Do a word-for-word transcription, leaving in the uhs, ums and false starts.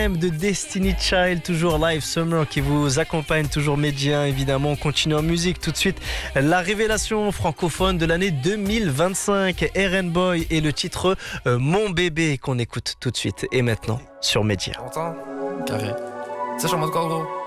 De Destiny Child, toujours Live Summer qui vous accompagne, toujours Média évidemment. On continue en musique tout de suite. La révélation francophone de l'année deux mille vingt-cinq, Eren Boy et le titre euh, Mon bébé qu'on écoute tout de suite et maintenant sur Média. T'entends? Carré. Ça, je suis en mode quoi, gros?